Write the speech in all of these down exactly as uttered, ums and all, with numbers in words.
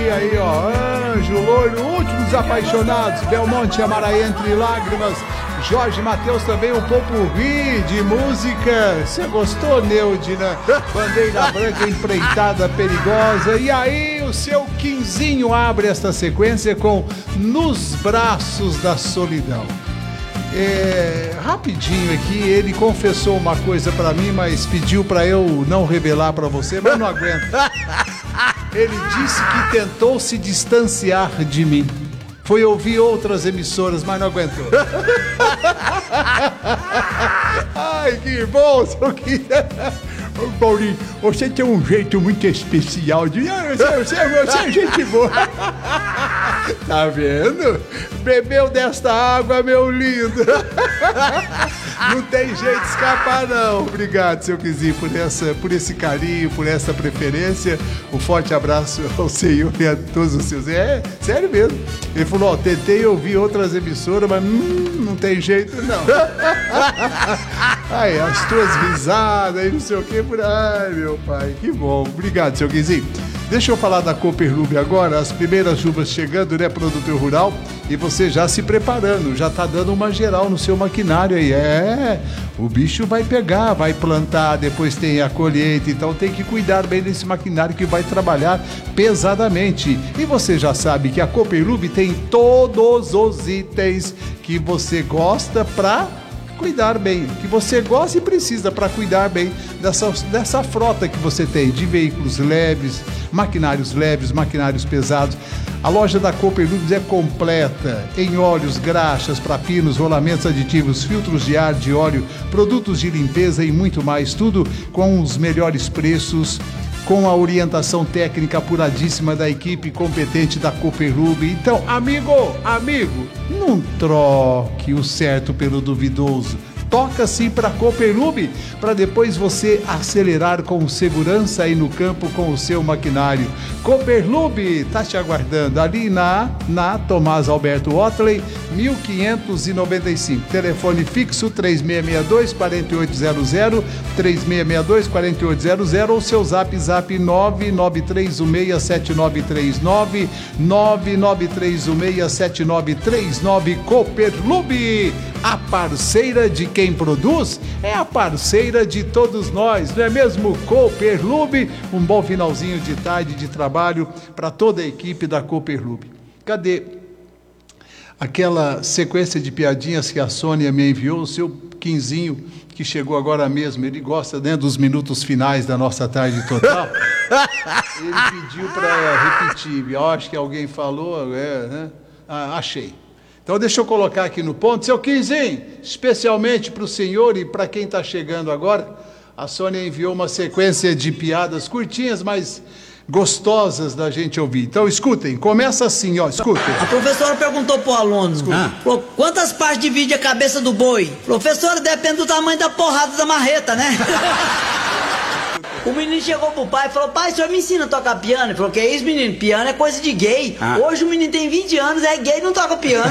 aí, aí, ó. Anjo, Loiro, Últimos Apaixonados, Belmonte, Amaraí, Entre Lágrimas, Jorge Mateus também, um popurrí de música. Você gostou, Neudina? Bandeira Branca, Empreitada Perigosa. E aí, o seu Quinzinho abre esta sequência com Nos Braços da Solidão. É, rapidinho aqui, ele confessou uma coisa pra mim, mas pediu pra eu não revelar pra você, mas não aguento. Ele disse que tentou se distanciar de mim. Foi ouvir outras emissoras, mas não aguentou. Ai, que bom, seu que... Ô, Paulinho, você tem um jeito muito especial de... Você, você, você é gente boa. Tá vendo? Bebeu desta água, meu lindo. Não tem jeito de escapar, não. Obrigado, seu Quinzinho, por, essa, por esse carinho, por essa preferência. Um forte abraço ao senhor e a todos os seus. É, sério mesmo. Ele falou, ó, tentei ouvir outras emissoras, mas hum, não tem jeito, não. Aí, as tuas risadas aí, não sei o que, por... Ai, meu pai, que bom. Obrigado, seu Quinzinho. Deixa eu falar da Cooperlube agora, as primeiras chuvas chegando, né, produtor rural, e você já se preparando, já tá dando uma geral no seu maquinário aí. É, o bicho vai pegar, vai plantar, depois tem a colheita, então tem que cuidar bem desse maquinário que vai trabalhar pesadamente. E você já sabe que a Cooperlube tem todos os itens que você gosta para cuidar bem, que você gosta e precisa para cuidar bem dessa, dessa frota que você tem, de veículos leves, maquinários leves, maquinários pesados. A loja da Cooperlube é completa em óleos, graxas para pinos, rolamentos aditivos, filtros de ar, de óleo, produtos de limpeza e muito mais, tudo com os melhores preços, com a orientação técnica apuradíssima da equipe competente da Cooperlube. Então, amigo, amigo, não troque o certo pelo duvidoso. Toca sim para a Cooperlube, para depois você acelerar com segurança aí no campo com o seu maquinário. Cooperlube tá te aguardando ali na, na Tomás Alberto Otley, mil quinhentos e noventa e cinco. Telefone fixo três seis seis dois, quatro oito zero zero, três seis seis dois, quatro oito zero zero ou seu zap zap nove nove três um seis sete nove três nove, nove nove três um seis sete nove três nove. Cooperlube, a parceira de quem produz é a parceira de todos nós, não é mesmo? Cooperlube, um bom finalzinho de tarde de trabalho para toda a equipe da Cooperlube. Cadê aquela sequência de piadinhas que a Sônia me enviou? O seu Quinzinho, que chegou agora mesmo, ele gosta, né, dos minutos finais da nossa tarde total. Ele pediu para repetir, eu acho que alguém falou, é, né? Ah, achei. Então deixa eu colocar aqui no ponto. Seu Quinzinho, especialmente para o senhor e para quem está chegando agora, a Sônia enviou uma sequência de piadas curtinhas, mas gostosas da gente ouvir. Então escutem, começa assim, ó, escutem. A professora perguntou pro aluno, ah. falou, quantas partes divide a cabeça do boi? Professora, depende do tamanho da porrada da marreta, né? O menino chegou pro pai e falou, pai, o senhor me ensina a tocar piano? Ele falou, que é isso, menino? Piano é coisa de gay. Ah. Hoje o menino tem vinte anos, é gay e não toca piano.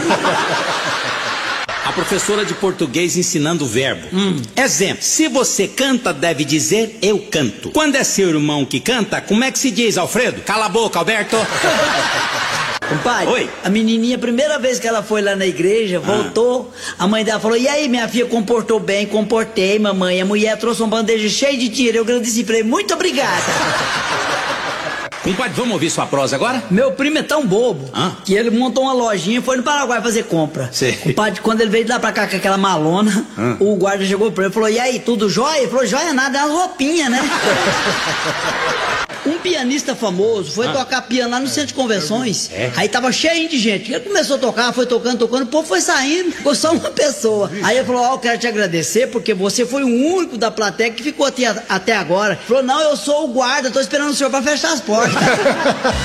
A professora de português ensinando o verbo. Hum. Exemplo, se você canta, deve dizer eu canto. Quando é seu irmão que canta, como é que se diz, Alfredo? Cala a boca, Alberto. Pai, oi. A menininha, a primeira vez que ela foi lá na igreja, voltou, ah. a mãe dela falou, e aí, minha filha, comportou bem? Comportei, mamãe. A mulher trouxe uma bandeja cheia de dinheiro, eu agradeci, falei, muito obrigada. Compadre, vamos ouvir sua prosa agora? Meu primo é tão bobo ah. que ele montou uma lojinha e foi no Paraguai fazer compra. Sim. Compadre, quando ele veio lá pra cá com aquela malona, ah. o guarda chegou pra ele e falou, e aí, tudo jóia? Ele falou, jóia nada, é uma roupinha, né? Um pianista famoso foi ah. tocar piano lá no centro de convenções. É. Aí tava cheio de gente. Ele começou a tocar, foi tocando, tocando, o povo foi saindo, ficou só uma pessoa. Aí ele falou, ó, oh, eu quero te agradecer porque você foi o único da plateia que ficou até, até agora. Ele falou, não, eu sou o guarda, tô esperando o senhor pra fechar as portas.